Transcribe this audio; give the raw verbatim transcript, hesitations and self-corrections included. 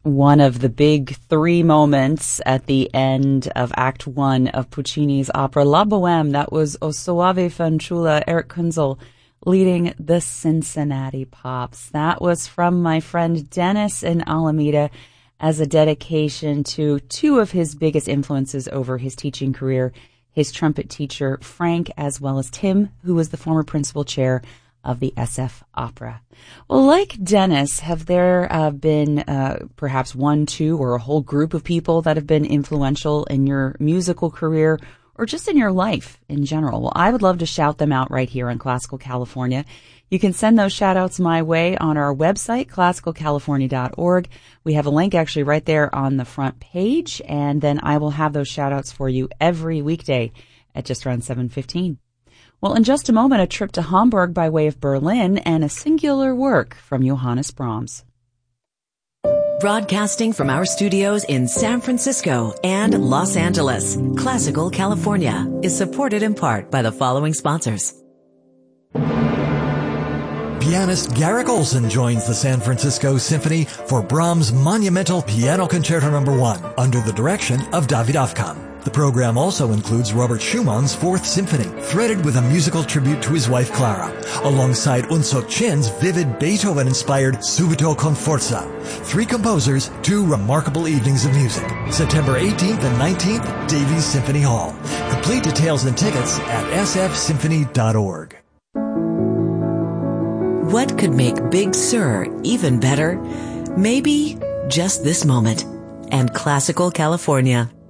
one of the big three moments at the end of Act One of Puccini's opera La Bohème. That was O Soave Fanciulla, Eric Kunzel leading the Cincinnati Pops. That was from my friend Dennis in Alameda as a dedication to two of his biggest influences over his teaching career, his trumpet teacher, Frank, as well as Tim, who was the former principal chair of the S F Opera. Well, like Dennis, have there uh, been uh, perhaps one, two, or a whole group of people that have been influential in your musical career or just in your life in general? Well, I would love to shout them out right here on Classical California. You can send those shout-outs my way on our website, classical california dot org. We have a link actually right there on the front page, and then I will have those shout-outs for you every weekday at just around seven fifteen. Well, in just a moment, a trip to Hamburg by way of Berlin and a singular work from Johannes Brahms. Broadcasting from our studios in San Francisco and Los Angeles, Classical California is supported in part by the following sponsors. Pianist Garrick Olson joins the San Francisco Symphony for Brahms' monumental Piano Concerto Number One under the direction of David Afkan. The program also includes Robert Schumann's Fourth Symphony, threaded with a musical tribute to his wife Clara, alongside Unsuk Chin's vivid Beethoven-inspired Subito con Forza. Three composers, two remarkable evenings of music. September eighteenth and nineteenth, Davies Symphony Hall. Complete details and tickets at s f symphony dot org. What could make Big Sur even better? Maybe just this moment. And Classical California.